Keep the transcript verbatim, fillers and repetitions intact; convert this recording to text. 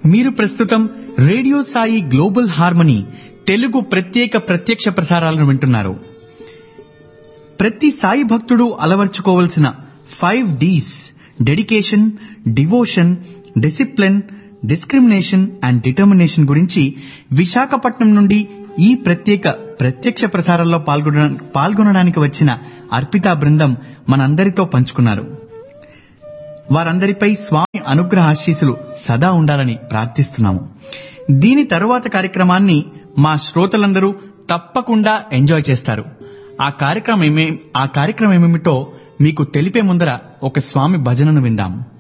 మీరు ప్రస్తుతం radio Sai global harmony Telugu ప్రత్యేక ప్రత్యక్ష ప్రసారాలను వింటున్నారు. ప్రతి సాయి భక్తుడు అలవర్చుకోవలసిన five డీస్ dedication, devotion, discipline, discrimination and determination గురించి విశాఖపట్నం నుండి ఈ ప్రత్యేక ప్రత్యక్ష ప్రసారాల్లో పాల్గొనడానికి వచ్చిన అర్పితా బృందం మనందరితో పంచుకున్నారు. వారందరిపై స్వామి అనుగ్రహ ఆశీస్సులు సదా ఉండాలని ప్రార్థిస్తున్నాము. దీని తరువాత కార్యక్రమాన్ని మా శ్రోతలందరూ తప్పకుండా ఎంజాయ్ చేస్తారు. ఆ కార్యక్రమం ఏమే ఆ కార్యక్రమం ఏమిటో మీకు తెలిపే ముందర ఒక స్వామి భజనను విందాం.